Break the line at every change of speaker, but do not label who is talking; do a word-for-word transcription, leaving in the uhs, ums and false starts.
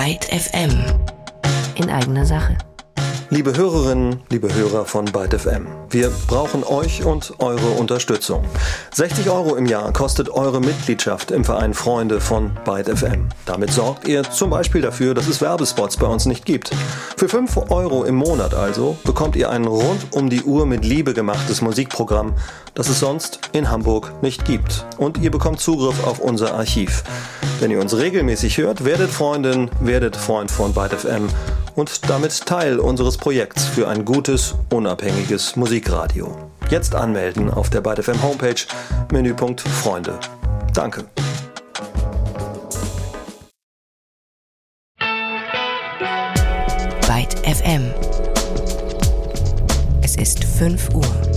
Byte F M. In eigener Sache.
Liebe Hörerinnen, liebe Hörer von Byte F M, wir brauchen euch und eure Unterstützung. sechzig Euro im Jahr kostet eure Mitgliedschaft im Verein Freunde von Byte F M. Damit sorgt ihr zum Beispiel dafür, dass es Werbespots bei uns nicht gibt. Für fünf Euro im Monat also bekommt ihr ein rund um die Uhr mit Liebe gemachtes Musikprogramm, das es sonst in Hamburg nicht gibt. Und ihr bekommt Zugriff auf unser Archiv. Wenn ihr uns regelmäßig hört, werdet Freundin, werdet Freund von Byte F M und damit Teil unseres Projekts für ein gutes, unabhängiges Musikradio. Jetzt anmelden auf der Byte F M Homepage, Menüpunkt Freunde. Danke.
Byte F M. Es ist fünf Uhr.